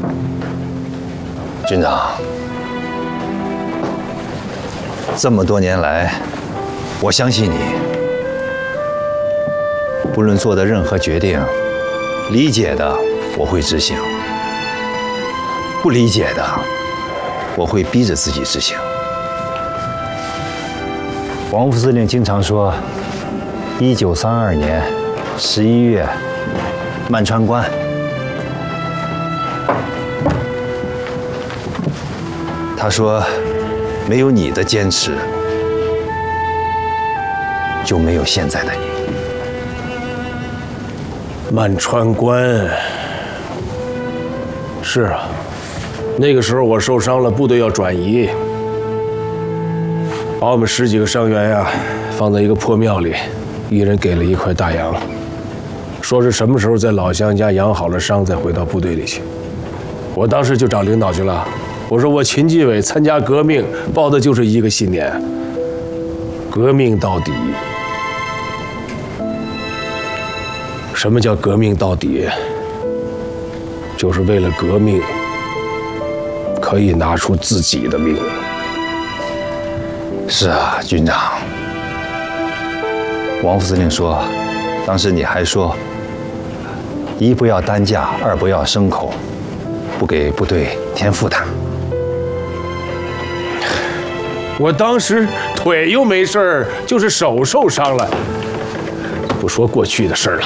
军长，这么多年来，我相信你，不论做的任何决定，理解的我会执行，不理解的我会逼着自己执行。王副司令经常说，1932年11月，曼川关。他说，没有你的坚持，就没有现在的你。 曼川关，是啊，那个时候我受伤了，部队要转移，把我们10几个伤员呀放在一个破庙里，一人给了1块大洋，说是什么时候在老乡家养好了伤再回到部队里去。我当时就找领导去了，我说我秦基伟参加革命抱的就是一个信念，革命到底。什么叫革命到底？就是为了革命，可以拿出自己的命。 是啊，军长。王副司令说，当时你还说，一不要担架，二不要牲口，不给部队添负担。 我当时腿又没事儿，就是手受伤了。不说过去的事儿了。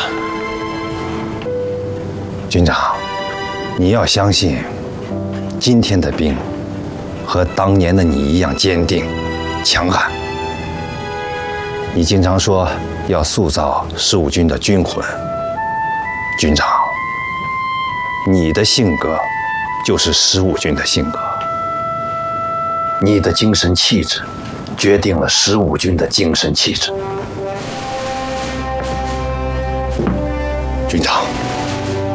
军长，你要相信，今天的兵和当年的你一样坚定、强悍。你经常说要塑造15军的军魂，军长，你的性格就是15军的性格，你的精神气质决定了15军的精神气质。军长。